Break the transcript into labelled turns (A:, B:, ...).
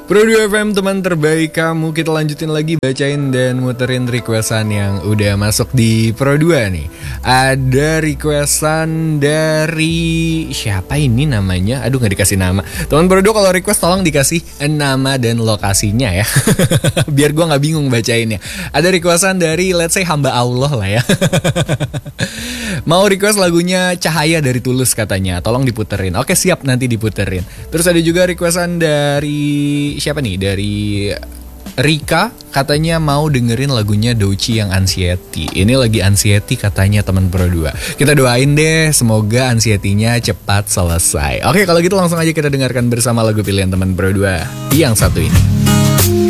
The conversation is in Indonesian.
A: Pro 2 FM teman terbaik kamu. Kita lanjutin lagi bacain dan muterin requestan yang udah masuk di Pro 2 nih. Ada requestan dari siapa ini namanya? Aduh gak dikasih nama. Teman Pro 2 kalau request tolong dikasih nama dan lokasinya ya. Biar gue gak bingung bacainnya. Ada requestan dari let's say hamba Allah lah ya. Mau request lagunya Cahaya dari Tulus katanya. Tolong diputerin. Oke siap, nanti diputerin. Terus ada juga requestan dari siapa nih? Dari Rika katanya mau dengerin lagunya Doechii yang Anxiety. Ini lagi Anxiety katanya teman Pro 2. Kita doain deh semoga Anxiety-nya cepat selesai. Oke, kalau gitu langsung aja kita dengarkan bersama lagu pilihan teman Pro 2 yang satu ini.